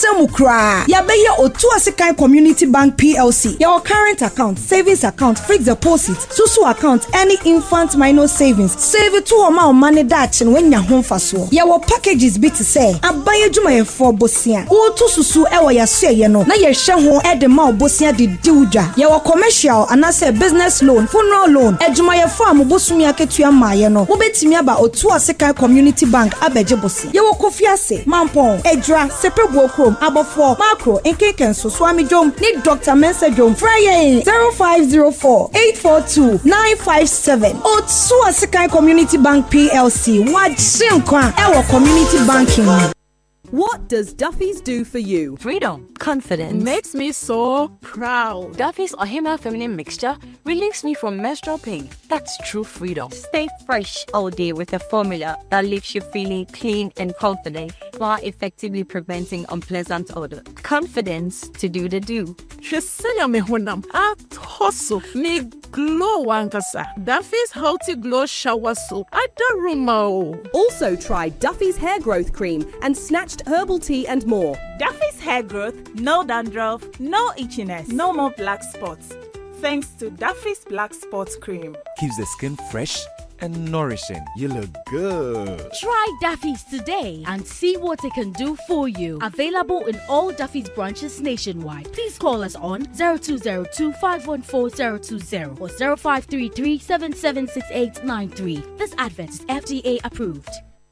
Semukra. Yabeye Otu Asekan Community Bank PLC. Your current account, savings account, fixed deposit, susu account, any infant minor savings. Save it to o money that when ya home faso. Your packages be to say. Abaye juma ye for bosia. Otu susu ewa ya se ye no. Na ye she ho e de ma bosia di diuja. Your commercial and I say business loan, funeral loan. Ejuma ye for amobosumi aketua ma ye no. Ubetimi aba Otu Asekan Community Bank abeje bosi. Your Kofi Ase, Mampon, Edra, Sepebu Chrome, Abofo, Macro, and Kenso Swami Jom, need Dr. Mensa Jom, Friday 0504 842 957. Otu Asekan Community Bank PLC. What Shinkwa, our community banking. What does Duffy's do for you? Freedom, confidence. Makes me so proud. Duffy's Ohima feminine mixture relieves me from menstrual pain. That's true freedom. Stay fresh all day with a formula that leaves you feeling clean and confident while effectively preventing unpleasant odor. Confidence to do the do. Shesaya me honam at hustle me glow wankasa. Duffy's healthy glow shower soap. Adaruma. Also try Duffy's hair growth cream and snatched herbal tea and more. Duffy's hair growth, no dandruff, no itchiness, no more black spots. Thanks to Duffy's Black Spots Cream. Keeps the skin fresh and nourishing. You look good. Try Duffy's today and see what it can do for you. Available in all Duffy's branches nationwide. Please call us on 0202 514 020 or 0533 776893. This advert is FDA approved.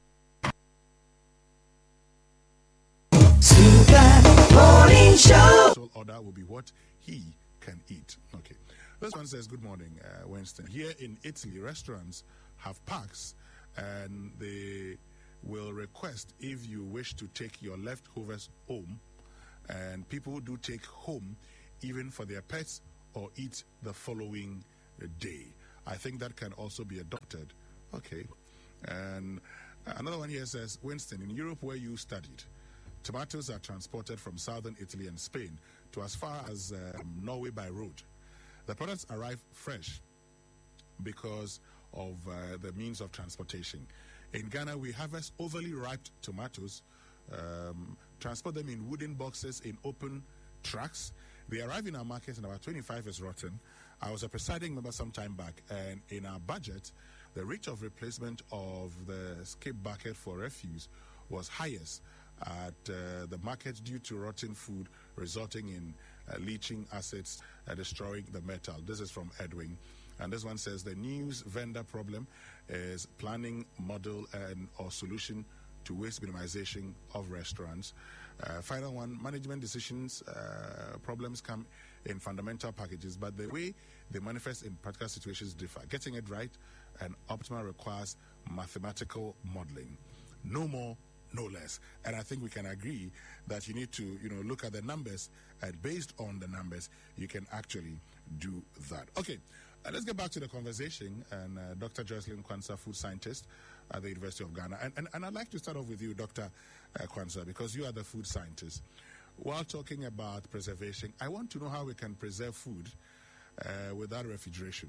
Super Morning Show. Order will be what he can eat. Okay. This one says, good morning, Winston. Here in Italy, restaurants have parks and they will request if you wish to take your leftovers home, and people do take home even for their pets or eat the following day. I think that can also be adopted. Okay. And another one here says, Winston, in Europe where you studied, tomatoes are transported from southern Italy and Spain to as far as Norway by road. The products arrive fresh because of the means of transportation. In Ghana, we harvest overly ripe tomatoes, transport them in wooden boxes in open trucks. They arrive in our markets and about 25 is rotten. I was a presiding member some time back, and in our budget, the rate of replacement of the skip bucket for refuse was highest at the market due to rotten food resulting in leaching acids destroying the metal. This is from Edwin. And this one says the news vendor problem is planning model and or solution to waste minimization of restaurants. Final one, management decisions problems come in fundamental packages, but the way they manifest in practical situations differ. Getting it right and optimal requires mathematical modeling. No more, no less. And I think we can agree that you need to, look at the numbers, and based on the numbers, you can actually do that. Okay, let's get back to the conversation. And Dr. Jocelyn Kwanzaa, food scientist at the University of Ghana. And I'd like to start off with you, Dr. Kwanzaa, because you are the food scientist. While talking about preservation, I want to know how we can preserve food without refrigeration.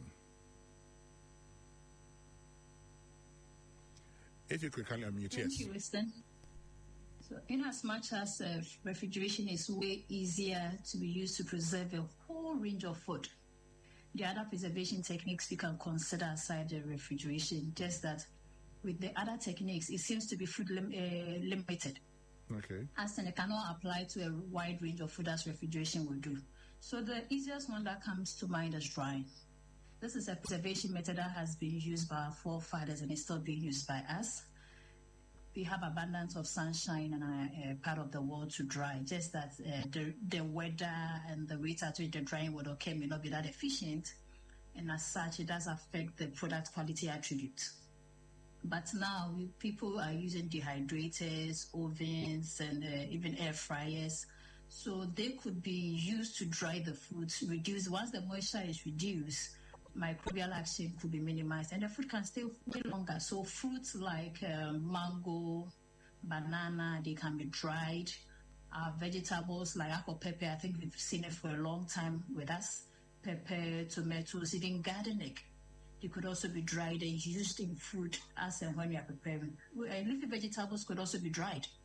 If you could kindly unmute, yes. Thank you, Winston. So, in as much as refrigeration is way easier to be used to preserve a whole range of food, the other preservation techniques we can consider aside the refrigeration, just that with the other techniques, it seems to be food limited. Okay. As in, it cannot apply to a wide range of food as refrigeration will do. So the easiest one that comes to mind is drying. This is a preservation method that has been used by our forefathers and is still being used by us. We have abundance of sunshine in our part of the world to dry, just that the weather and the rate at which the drying would occur may not be that efficient, and as such, it does affect the product quality attributes. But now, people are using dehydrators, ovens, and even air fryers, so they could be used to dry the food, reduce, once the moisture is reduced, microbial action could be minimized, and the food can stay way longer. So fruits like mango, banana, they can be dried. Vegetables like apple pepper, I think we've seen it for a long time with us. Pepper, tomatoes, even garlic, they could also be dried and used in food as and when we are preparing. Leafy vegetables could also be dried.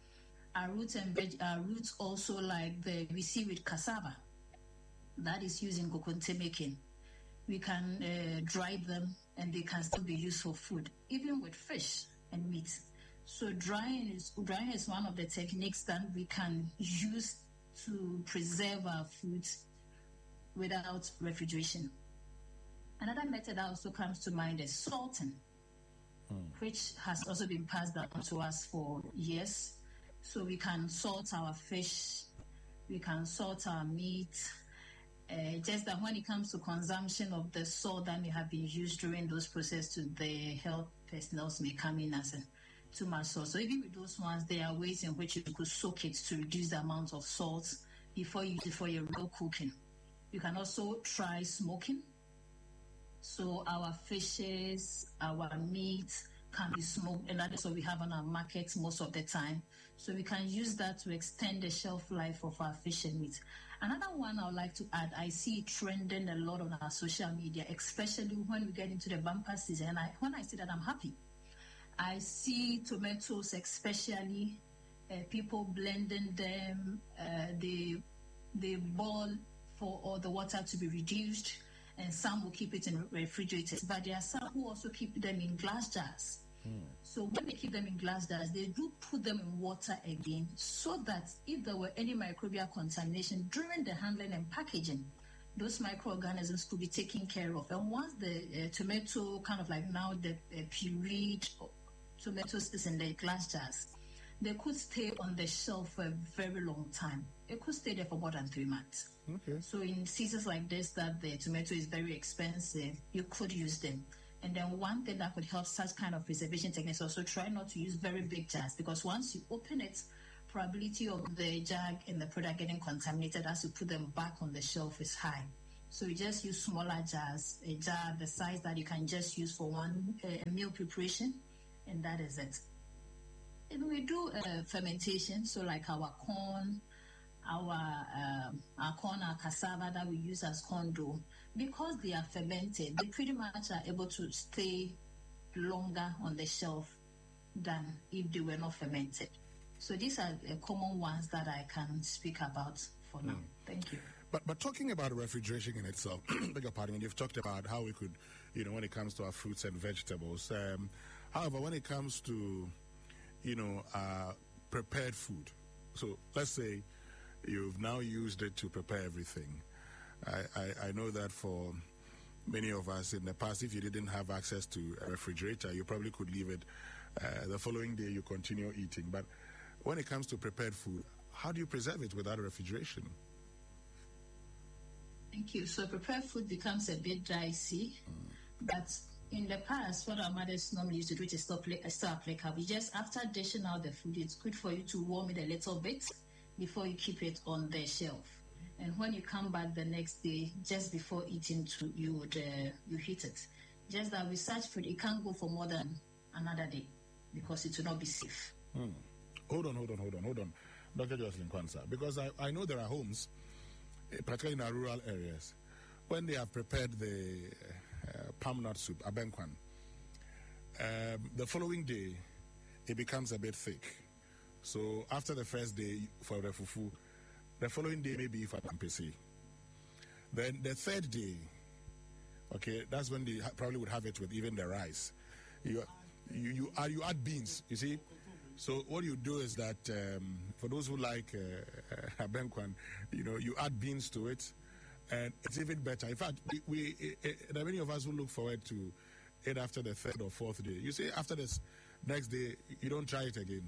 Our roots also like we see with cassava, that is used in kokonte making. We can dry them and they can still be used for food, even with fish and meat. So drying is one of the techniques that we can use to preserve our foods without refrigeration. Another method that also comes to mind is salting, which has also been passed down to us for years. So we can salt our fish, we can salt our meat. Just that when it comes to consumption of the salt that may have been used during those processes, the health personnel may come in as too much salt. So even with those ones, there are ways in which you could soak it to reduce the amount of salt before you use it for your real cooking. You can also try smoking. So our fishes, our meat can be smoked, and that is what we have on our markets most of the time. So we can use that to extend the shelf life of our fish and meat. Another one I would like to add, I see it trending a lot on our social media, especially when we get into the bumper season. And when I see that, I'm happy. I see tomatoes, especially people blending them. They boil for all the water to be reduced, and some will keep it in refrigerators. But there are some who also keep them in glass jars. So when they keep them in glass jars, they do put them in water again, so that if there were any microbial contamination during the handling and packaging, those microorganisms could be taken care of. And once the tomato kind of like now the pureed tomatoes is in the glass jars, they could stay on the shelf for a very long time. It could stay there for more than 3 months. Okay. So in seasons like this, that the tomato is very expensive, you could use them. And then one thing that could help such kind of preservation techniques, also try not to use very big jars, because once you open it, probability of the jar and the product getting contaminated as you put them back on the shelf is high. So you just use smaller jars, a jar the size that you can just use for one meal preparation, and that is it. And we do fermentation, so like our corn, our cassava that we use as corn dough, because they are fermented, they pretty much are able to stay longer on the shelf than if they were not fermented. So these are the common ones that I can speak about for now. Thank you. But talking about refrigeration in itself, beg your pardon, you've talked about how we could, when it comes to our fruits and vegetables. However, when it comes to, prepared food, so let's say you've now used it to prepare everything. I know that for many of us in the past, if you didn't have access to a refrigerator, you probably could leave it. The following day, you continue eating. But when it comes to prepared food, how do you preserve it without refrigeration? Thank you. So prepared food becomes a bit dicey, but in the past, what our mothers normally used to do, which is still applicable, just after dishing out the food, it's good for you to warm it a little bit before you keep it on the shelf. And when you come back the next day, just before eating, you heat it. Just that with such food, it can't go for more than another day because it will not be safe. Hold on. Dr. Jocelyn Kwanzaa, because I know there are homes, particularly in our rural areas, when they have prepared the palm nut soup, abenkwan, the following day, it becomes a bit thick. So after the first day for the fufu, the following day maybe for ampesi. Then the third day, okay, that's when they probably would have it with even the rice. You add beans, you see. So what you do is that for those who like abenkwan, you add beans to it, and it's even better. In fact, there are many of us who look forward to it after the third or fourth day. You say after this next day, you don't try it again.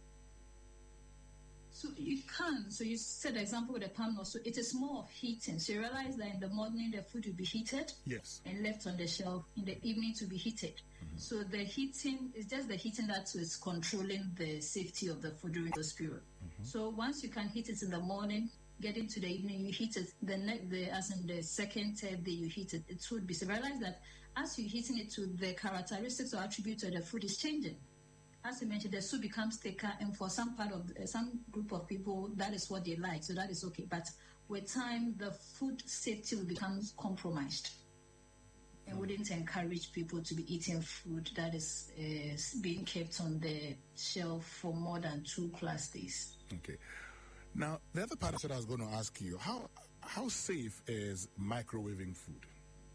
So you can. So you said the example with the palm nut. So it is more of heating. So you realize that in the morning the food will be heated, yes, and left on the shelf. In the evening to be heated. So the heating is just the heating that is controlling the safety of the food during those period. So once you can heat it in the morning, get into the evening, you heat it. As in the second, third day, you heat it. It would be. So realize that as you're heating it, to the characteristics or attributes of the food is changing. As you mentioned, the soup becomes thicker, and for some group of people, that is what they like, so that is okay. But with time, the food safety will become compromised. and wouldn't encourage people to be eating food that is being kept on the shelf for more than 2+ days. Okay. Now, the other part that I was going to ask you, how safe is microwaving food?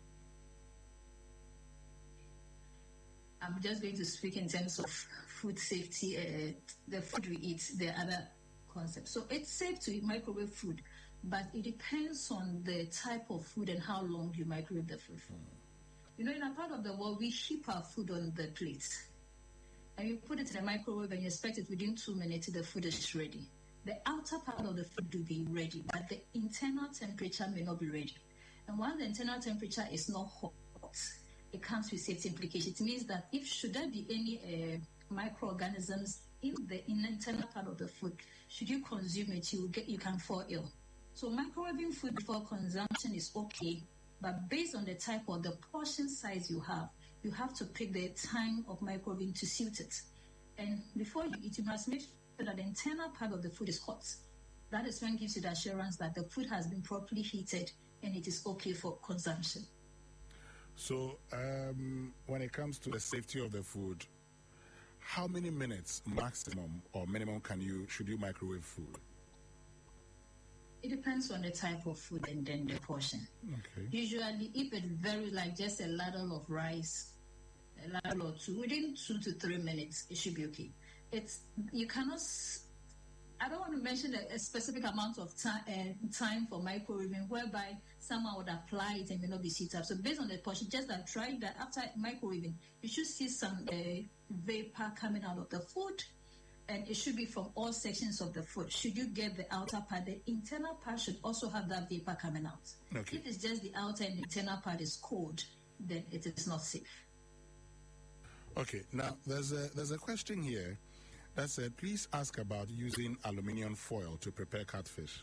I'm just going to speak in terms of food safety, the food we eat, the other concepts. So it's safe to eat microwave food, but it depends on the type of food and how long you microwave the food for. You know, in a part of the world, we heap our food on the plate. And you put it in the microwave and you expect it within 2 minutes, the food is ready. The outer part of the food will be ready, but the internal temperature may not be ready. And once the internal temperature is not hot, it comes with safety implications. It means that should there be any microorganisms in the internal part of the food, should you consume it, you can fall ill. So microwaving food before consumption is okay, but based on the type or the portion size you have to pick the time of microwaving to suit it. And before you eat, you must make sure that the internal part of the food is hot. That is when it gives you the assurance that the food has been properly heated and it is okay for consumption. So, when it comes to the safety of the food, how many minutes maximum or minimum should you microwave food? It depends on the type of food and then the portion. Okay. Usually, if it's very like just a ladle of rice, a ladle or two, within 2 to 3 minutes, it should be okay. You cannot. I don't want to mention a specific amount of time for microwaving, whereby someone would apply it and may not be heated up. So based on the portion, just try that after microwaving, you should see some vapor coming out of the food, and it should be from all sections of the food. Should you get the outer part, the internal part should also have that vapor coming out. Okay. If it's just the outer and the internal part is cold, then it is not safe. Okay. Now there's a question here that said, please ask about using aluminium foil to prepare catfish.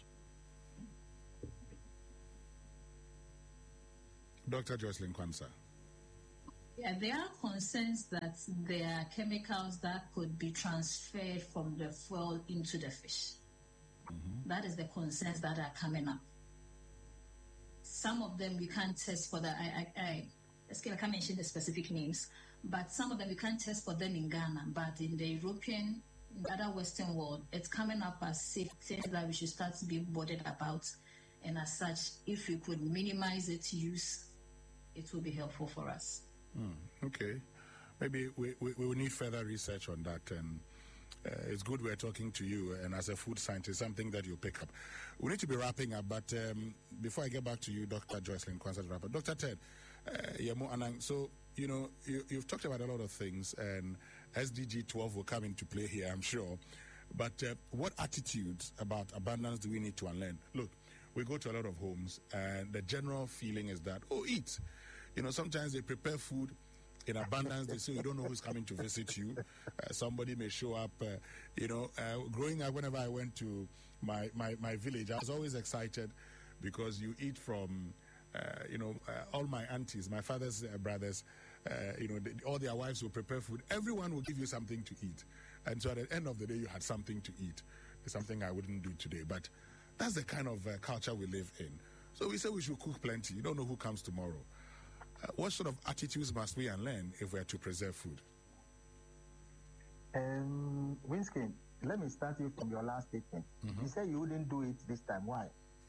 Dr. Jocelyn Kwanzaa. Yeah, there are concerns that there are chemicals that could be transferred from the foil into the fish. Mm-hmm. That is the concerns that are coming up. Some of them we can't test for that. I can't mention the specific names, but some of them we can't test for them in Ghana, but in the European, in the other Western world, it's coming up as safe things that we should start to be bothered about. And as such, if we could minimize its use, it will be helpful for us. Okay. Maybe we will need further research on that. And it's good we're talking to you. And as a food scientist, something that you pick up. We need to be wrapping up. But before I get back to you, Dr. Jocelyn Kwanzaa, wrap up. Dr. Ted, Yemo Anang, so, you know, you've talked about a lot of things. And SDG 12 will come into play here, I'm sure. But what attitudes about abundance do we need to unlearn? Look, we go to a lot of homes, and the general feeling is that, eat. You know, sometimes they prepare food in abundance. They say you don't know who's coming to visit you. Somebody may show up. Growing up, whenever I went to my village, I was always excited because you eat from, all my aunties, my father's brothers, all their wives will prepare food. Everyone will give you something to eat. And so at the end of the day, you had something to eat. It's something I wouldn't do today. But that's the kind of culture we live in. So we say we should cook plenty. You don't know who comes tomorrow. What sort of attitudes must we unlearn if we are to preserve food? Winskin, let me start you from your last statement. Mm-hmm. You said you wouldn't do it this time. Why?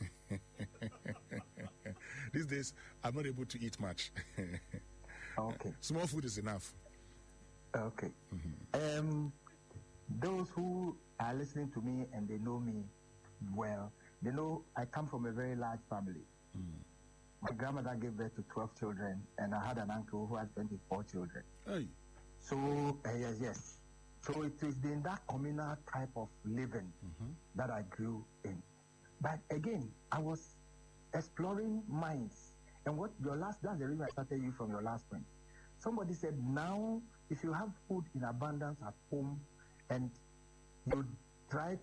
These days, I'm not able to eat much. Okay. Small food is enough. Okay. Mm-hmm. Those who are listening to me and they know me well, they know I come from a very large family. Mm. My grandmother gave birth to 12 children, and I had an uncle who had 24 children. Hey. So, yes. So it is in that communal type of living that I grew in. But again, I was exploring minds. And that's the reason I started you from your last point. Somebody said, now, if you have food in abundance at home, and you try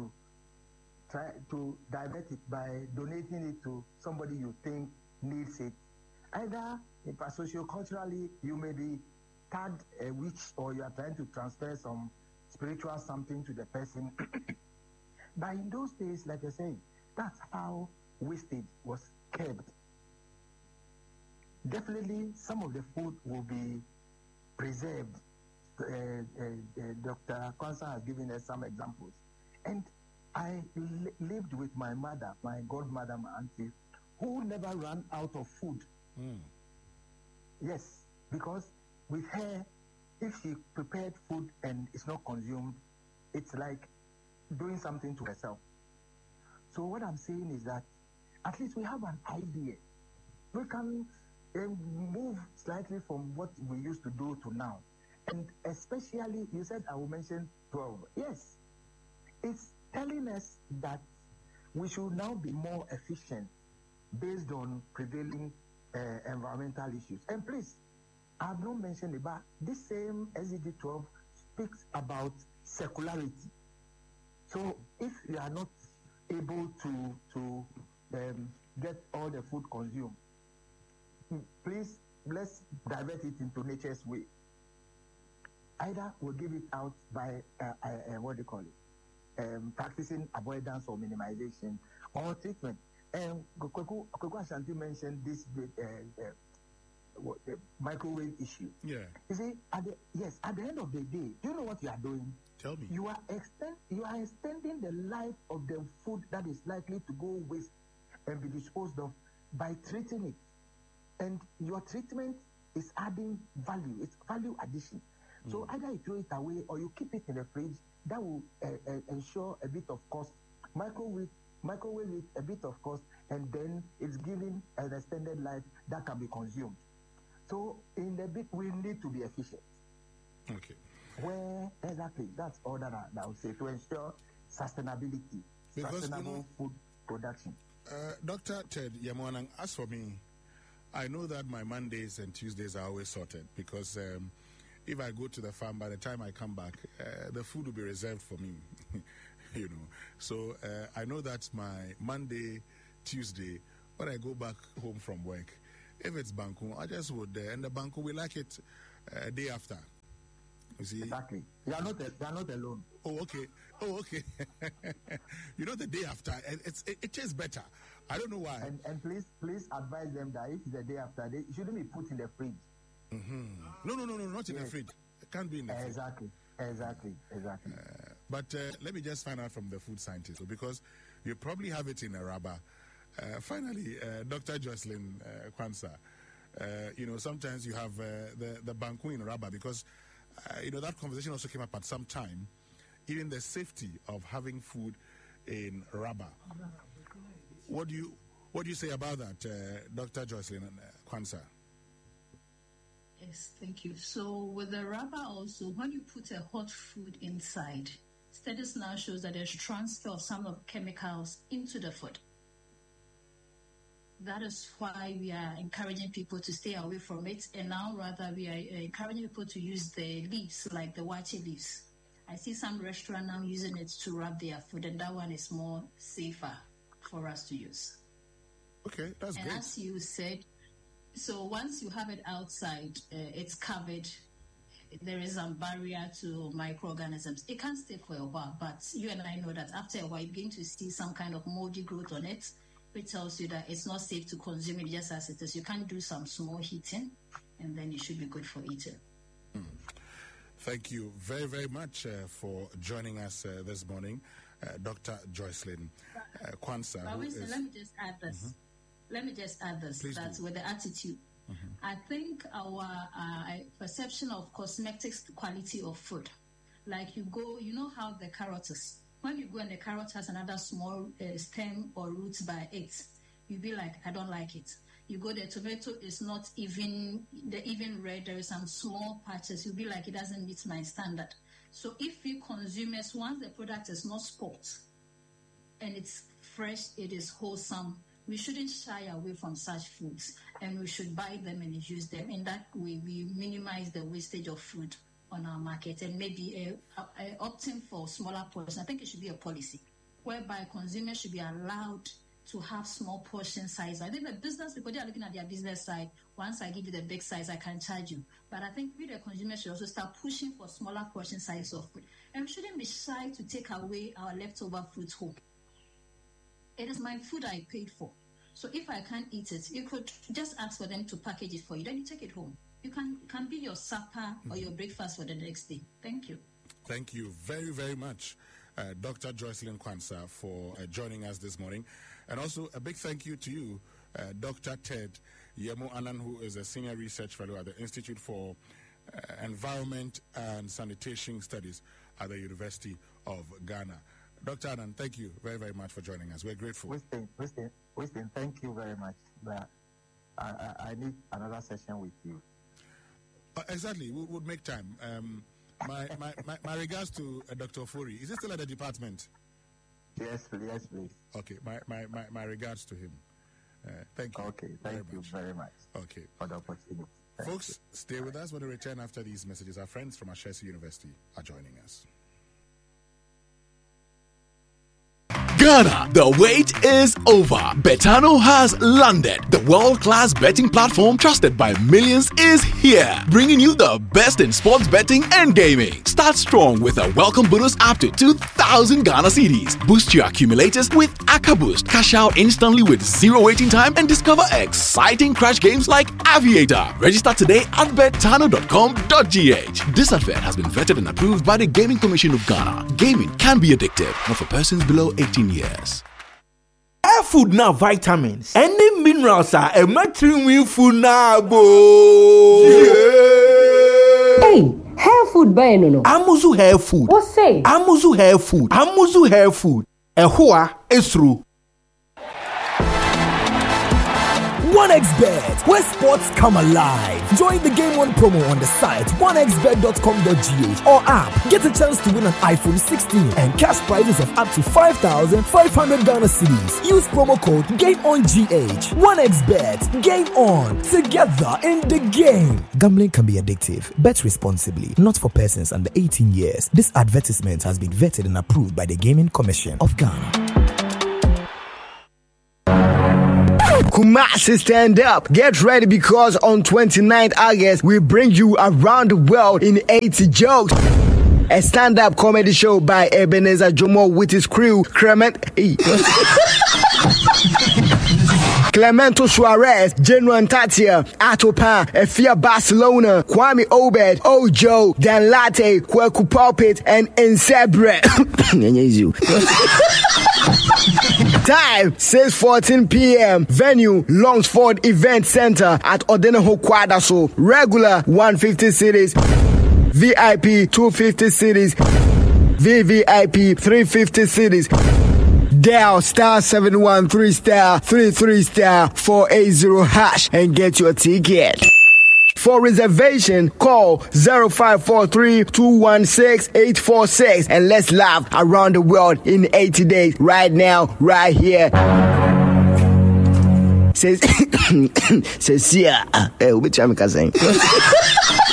to divert it by donating it to somebody you think needs it. Either if socioculturally you may be tagged a witch, or you are trying to transfer some spiritual something to the person. But in those days, like I say, that's how wastage was kept. definitely some of the food will be preserved. Dr. Kwanzaa has given us some examples. And I lived with my mother, my godmother, my auntie, who never ran out of food. Yes, because with her, if she prepared food and it's not consumed, it's like doing something to herself. So what I'm saying is that at least we have an idea. We can move slightly from what we used to do to now. And especially, you said I will mention 12. Yes, it's telling us that we should now be more efficient based on prevailing environmental issues. And please, I have not mentioned it, but this same SDG 12 speaks about circularity. So if you are not able to get all the food consumed, please, let's divert it into nature's way. Either we'll give it out by, what do you call it, practicing avoidance or minimization or treatment. Kweku Ashanti mentioned this microwave issue. Yeah. You see, at the end of the day, do you know what you are doing? Tell me. You are extending the life of the food that is likely to go waste and be disposed of by treating it. And your treatment is adding value. It's value addition. So either you throw it away or you keep it in the fridge. That will ensure a bit of cost. Microwave it a bit of cost, and then it's giving an extended life that can be consumed. So in the bit, we need to be efficient. Okay. Where exactly? That's all that I would say to ensure sustainability, sustainable food production. Dr. Ted Yamonang, as for me, I know that my Mondays and Tuesdays are always sorted because if I go to the farm, by the time I come back, the food will be reserved for me. You know, so I know that's my Monday, Tuesday. When I go back home from work, if it's Banku, I just would, and the Banku will like it day after. You see, exactly. You are not alone. Oh, okay. You know, the day after, it tastes better. I don't know why. And please advise them that if the day after, it shouldn't be put in the fridge. No, not in the fridge. It can't be in the fridge. Exactly. But let me just find out from the food scientist, because you probably have it in a rubber. Finally, Dr. Jocelyn Kwanzaa, sometimes you have the Banku in rubber because, that conversation also came up at some time, even the safety of having food in rubber. What do you say about that, Dr. Jocelyn Kwanzaa? Yes, thank you. So with the rubber also, when you put a hot food inside, studies now shows that there's transfer of some of chemicals into the food. That is why we are encouraging people to stay away from it. And now rather we are encouraging people to use the leaves, like the wache leaves. I see some restaurants now using it to wrap their food, and that one is more safer for us to use. Okay, that's great. And as you said, so once you have it outside, it's covered. There is a barrier to microorganisms. It can stay for a while, but you and I know that after a while, you begin to see some kind of moldy growth on it, which tells you that it's not safe to consume it just as it is. You can do some small heating, and then it should be good for eating. Thank you very, very much for joining us this morning, Dr. Jocelyn Kwanzaa. Let me just add this. Mm-hmm. Let me just add this, Please that do. with the attitude, I think our perception of cosmetics quality of food, like you know how the carrot is. When you go and the carrot has another small stem or roots by it, you'll be like, I don't like it. You go, the tomato is not even red, there is some small patches, you'll be like, it doesn't meet my standard. So if you consumers, once the product is not spoiled and it's fresh, it is wholesome, we shouldn't shy away from such foods, and we should buy them and use them. In that way, we minimize the wastage of food on our market, and maybe opting for smaller portions. I think it should be a policy whereby consumers should be allowed to have small portion size. I think the business, because they are looking at their business side, once I give you the big size, I can charge you. But I think we, the consumers, should also start pushing for smaller portion size of food. And we shouldn't be shy to take away our leftover food home. It is my food I paid for. So if I can't eat it, you could just ask for them to package it for you. Then you take it home. You can be your supper or your breakfast for the next day. Thank you. Thank you very, very much, Dr. Joycelyn Kwanzaa, for joining us this morning. And also a big thank you to you, Dr. Ted Yemo Annan, who is a senior research fellow at the Institute for Environment and Sanitation Studies at the University of Ghana. Dr. Annan, thank you very, very much for joining us. We're grateful. Winston, thank you very much. But I need another session with you. Exactly. We would make time. My regards to Dr. Ofori. Is he still at the department? Yes, please. Okay. My regards to him. Thank you. Okay. Thank you very much. Okay. For the opportunity. Folks, stay with us. When we return after these messages, our friends from Ashesi University are joining us. Ghana, the wait is over. Betano has landed. The world-class betting platform trusted by millions is here, bringing you the best in sports betting and gaming. Start strong with a welcome bonus up to 2,000 Ghana cedis. Boost your accumulators with AkaBoost. Cash out instantly with zero waiting time and discover exciting crash games like Aviator. Register today at betano.com.gh. This advert has been vetted and approved by the Gaming Commission of Ghana. Gaming can be addictive, not for persons below 18 years. Hair food now vitamins. Any minerals are a matrimony food now, bo. Hey, hair food by no. Amuzu hair food. What say? Amuzu hair food. Amuzu hair food. Ehua esru. 1xBet, where sports come alive. Join the Game On promo on the site 1xBet.com.gh or app. Get a chance to win an iPhone 16 and cash prizes of up to 5,500 Ghana cedis. Use promo code GameOnGH. 1xBet, Game On, together in the game. Gambling can be addictive. Bet responsibly. Not for persons under 18 years. This advertisement has been vetted and approved by the Gaming Commission of Ghana. Kumasi, stand up. Get ready because on 29th August, we bring you around the world in 80 jokes. A stand-up comedy show by Ebenezer Jomo with his crew, Clemento Suarez, Genuine Tatia, Atopa, Efia Barcelona, Kwame Obed, Ojo, Dan Latte, Kweku Pulpit, and Insebre. Time 6:14 p.m. Venue Longsford Event Center at Odeneho Kwadaso. Regular 150 cedis, VIP 250 cedis, VVIP 350 cedis. Dial star 713 star 33 star 480 hash and get your ticket. For reservation, call 0543-216-846 and let's laugh around the world in 80 days. Right now, right here. Says, yeah. Which I'm saying.